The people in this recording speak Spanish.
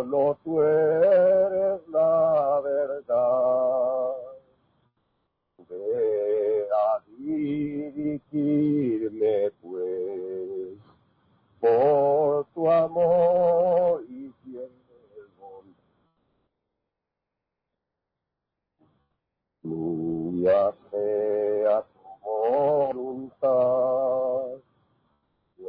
solo tú eres la verdad. Ve a dirigirme pues, por tu amor y fiel bondad. Tuya